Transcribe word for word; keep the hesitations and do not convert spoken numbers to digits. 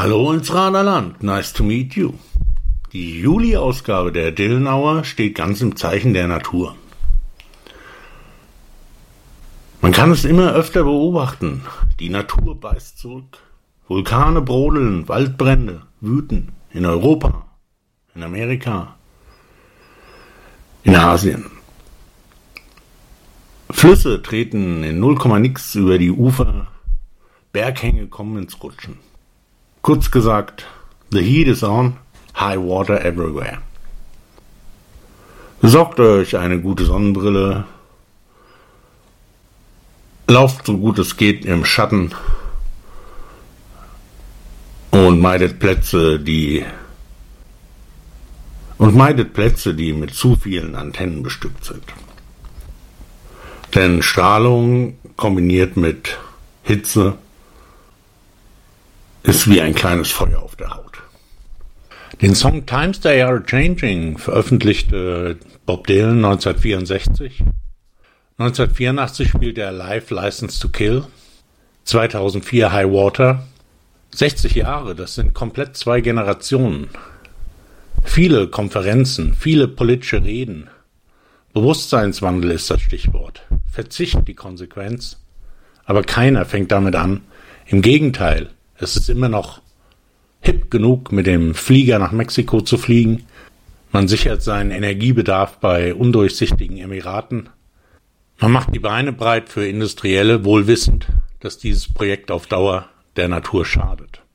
Hallo ins Raderland, nice to meet you. Die Juli-Ausgabe der Dylan Hour steht ganz im Zeichen der Natur. Man kann es immer öfter beobachten. Die Natur beißt zurück. Vulkane brodeln, Waldbrände wüten in Europa, in Amerika, in Asien. Flüsse treten in null Komma nix über die Ufer, Berghänge kommen ins Rutschen. Kurz gesagt, the heat is on, high water everywhere. Besorgt euch eine gute Sonnenbrille, lauft so gut es geht im Schatten und meidet Plätze, die und meidet Plätze, die mit zu vielen Antennen bestückt sind. Denn Strahlung kombiniert mit Hitze ist wie ein kleines Feuer auf der Haut. Den Song Times They Are Changing veröffentlichte Bob Dylan neunzehnhundertvierundsechzig. neunzehnhundertvierundachtzig spielte er live License to Kill. zweitausendvier High Water. sechzig Jahre, das sind komplett zwei Generationen. Viele Konferenzen, viele politische Reden. Bewusstseinswandel ist das Stichwort. Verzicht die Konsequenz. Aber keiner fängt damit an. Im Gegenteil, es ist immer noch hip genug, mit dem Flieger nach Mexiko zu fliegen. Man sichert seinen Energiebedarf bei undurchsichtigen Emiraten. Man macht die Beine breit für Industrielle, wohl wissend, dass dieses Projekt auf Dauer der Natur schadet.